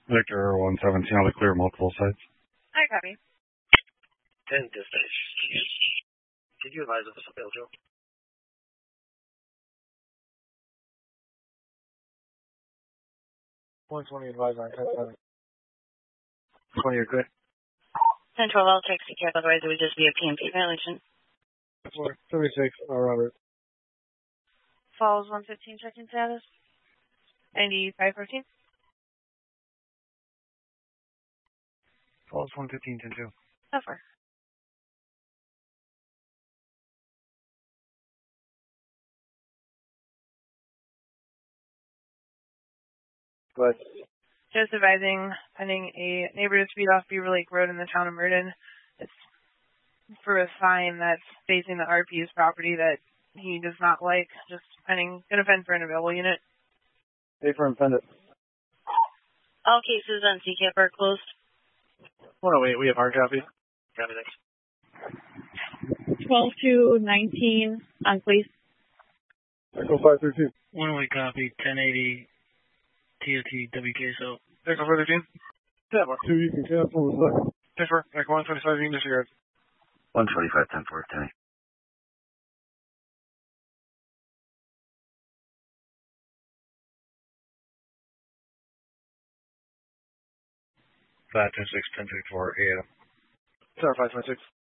Victor 117 on the clear multiple sites. Hi, copy. 10 dispatch. Did you advise of a fail, Joe? 120 advisor on 10-7. 20, you're good. Central, I'll text you, Cap, otherwise it would just be a PMP violation. 76, Robert. Falls 115 check-in status. 9514. Falls 115, 10-2. So far. Go ahead. Just advising, pending a neighbor dispute off Beaver Lake Road in the town of Meriden. It's for a sign that's facing the RP's property that he does not like. Just pending, gonna fend for an available unit. Pay for and send it. All cases on CCAP are closed. 108, we have hard copy. Copy, thanks. 12 to 19 on police. Echo 532. 108 copy, 1080 TOT WKSO. Echo 513. Yeah, Mark 2, you can cancel the second. Pay for Echo 125, you can disregard. 125, 10-4, 10. Flat 10-6, 10-4, 8. Tower 526.